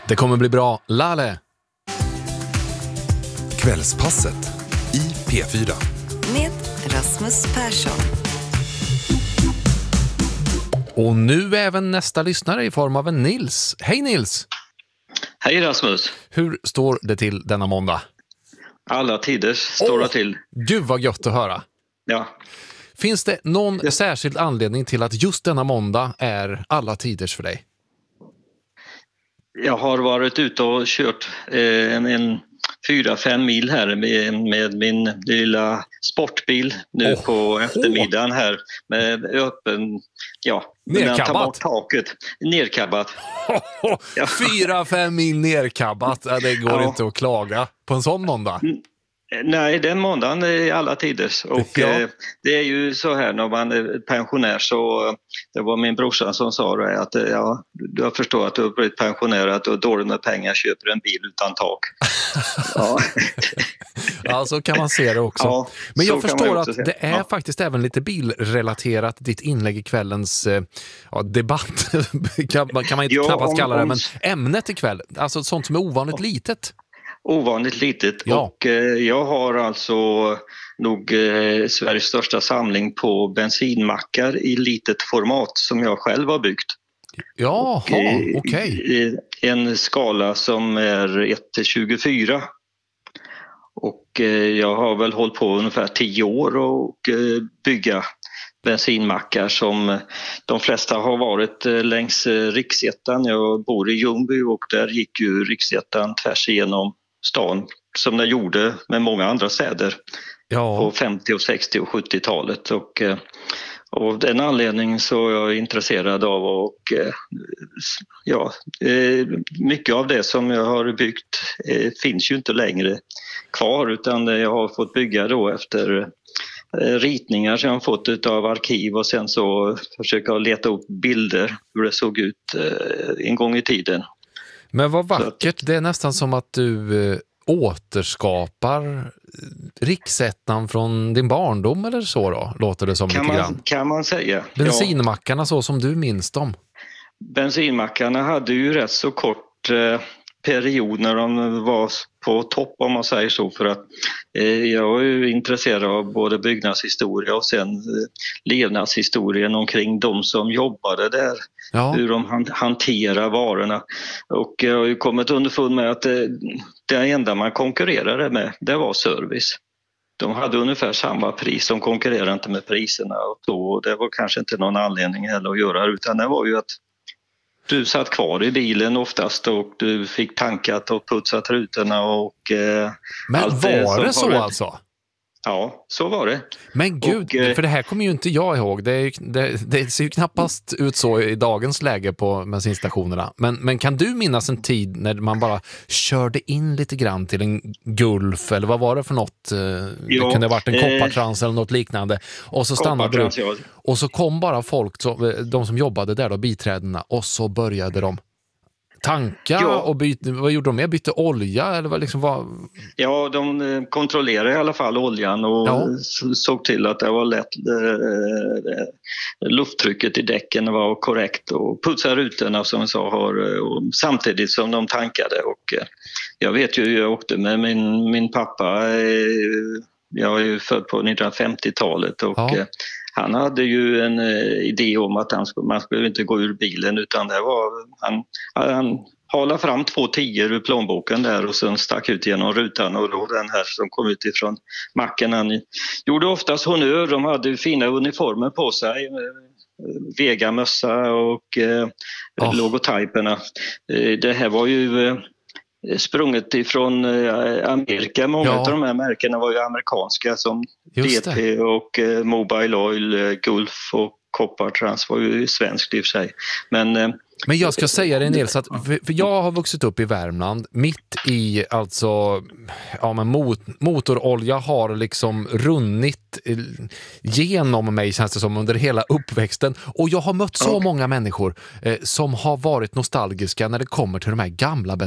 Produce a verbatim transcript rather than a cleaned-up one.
Det kommer bli bra. Lale! Kvällspasset i P fyra. Med Rasmus Persson. Och nu även nästa lyssnare i form av en Nils. Hej Nils! Hej Rasmus! Hur står det till denna måndag? Alla tiders står det Åh, till. Gud vad gött att höra. Ja. Finns det någon Ja. särskild anledning till att just denna måndag är alla tiders för dig? Jag har varit ute och kört eh, en, en fyra, fem mil här med, med min lilla sportbil nu Oh, på eftermiddagen här med öppen, ja, men jag tar bort taket, nerkabbat. Ja. Fyra, fem mil nerkabbat. Ja, det går Ja. inte att klaga på en sån måndag. Nej, den måndagen är alla tiders och Ja. eh, det är ju så här när man är pensionär så eh, det var min brorsa som sa det att eh, ja, jag förstår att du har blivit pensionär, att du har dåligt med pengar, köper en bil utan tak. Ja. Ja, så kan man se det också. Ja, Men jag så kan man förstår också att se. det är Ja. faktiskt även lite bilrelaterat, ditt inlägg i kvällens eh, ja, debatt. kan, man- kan man inte Ja, knappast om- kalla det, om- men ämnet ikväll. Alltså sånt som är ovanligt litet. Ovanligt litet Ja. och eh, jag har alltså nog eh, Sveriges största samling på bensinmackar i litet format som jag själv har byggt. Jaha, Eh, okej. i En skala som är ett till tjugofyra. Och eh, jag har väl hållit på ungefär tio år och eh, bygga bensinmackar som de flesta har varit eh, längs eh, Riksettan. Jag bor i Ljungby och där gick ju Riksettan tvärs igenom stan som den gjorde med många andra städer på Ja. femtio-, sextio- och sjuttiotalet. Och eh, av den anledningen så är jag intresserad av och eh, ja, eh, mycket av det som jag har byggt eh, finns ju inte längre kvar utan jag har fått bygga då efter eh, ritningar som jag har fått av arkiv och sen så försöka leta upp bilder hur det såg ut eh, en gång i tiden. Men vad vackert, det är nästan som att du eh, återskapar eh, Riksettan från din barndom eller så då, låter det som Kan lite man, grann. kan man säga. Ja. Bensinmackarna så som du minns dem. Bensinmackarna hade ju rätt så kort eh, period när de var på topp om man säger så för att eh, jag är ju intresserad av både byggnadshistoria och sen eh, levnadshistorien omkring de som jobbade där. Ja. Hur de han, hanterar varorna och jag har ju kommit underfund med att det, det enda man konkurrerade med det var service. De hade ungefär samma pris, de konkurrerade inte med priserna och då, det var kanske inte någon anledning heller att göra utan det var ju att du satt kvar i bilen oftast och du fick tankat och putsat rutorna och eh, Men allt det var som det så har- alltså? Ja, så var det. Men gud, Och, eh, för det här kommer ju inte jag ihåg. Det, är, ju- det, det ser ju knappast ut så i dagens läge på bensinstationerna. Men, men kan du minnas en tid när man bara körde in lite grann till en Gulf eller vad var det för något? Eh, Det Ja, kunde ha varit en eh, koppartrans eller något liknande. Och så stannade du. Koppartrans, ja. Och så kom bara folk, som, de som jobbade där då, biträdena, och så började de tanka Ja. och byta, vad gjorde de med? Bytte olja eller vad liksom var... Ja, de eh, kontrollerade i alla fall oljan och Ja. s- såg till att det var lätt, eh, eh, lufttrycket i däcken var korrekt och putsade rutorna som jag sa har, eh, och samtidigt som de tankade. Och, eh, jag vet ju, jag åkte med min, min pappa, eh, jag är ju född på nittonhundrafemtiotalet och Ja. eh, han hade ju en eh, idé om att han skulle, man skulle inte gå ur bilen utan det var, han, han halade fram två tior ur plånboken där och sen stack ut genom rutan och då den här som kom ut ifrån macken. Han gjorde oftast honnör, de hade fina uniformer på sig, eh, Vega-mössa och eh, Oh. logotyperna. Eh, det här var ju eh, sprunget ifrån eh, Amerika. Många Ja. av de här märkena var ju amerikanska som Just D P och eh, Mobile Oil, eh, Gulf och Koppartrans var ju svenskt i och för sig. Men eh, Men jag ska säga det Nils, att för, för jag har vuxit upp i Värmland mitt i alltså ja men mot, motorolja har liksom runnit eh, genom mig känns det som under hela uppväxten och jag har mött så Ja. många människor eh, som har varit nostalgiska när det kommer till de här gamla